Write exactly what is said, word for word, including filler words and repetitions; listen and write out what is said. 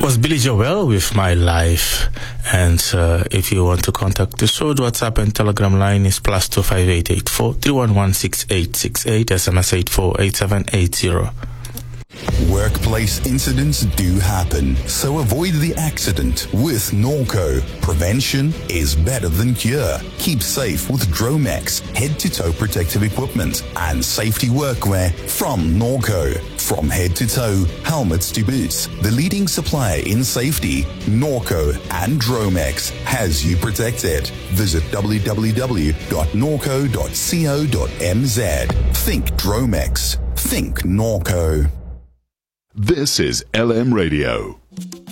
Was Billy Joel with My Life. And uh, if you want to contact the show, the WhatsApp and Telegram line is plus two five eight eight four three one one six eight six eight, S M S eight four eight seven eight zero. Workplace incidents do happen, so avoid the accident with Norco. Prevention is better than cure. Keep safe with Dromex, head-to-toe protective equipment and safety workwear from Norco. From head to toe, helmets to boots, the leading supplier in safety, Norco and Dromex has you protected. Visit w w w dot norco dot co dot m z. Think Dromex. Think Norco. This is L M Radio.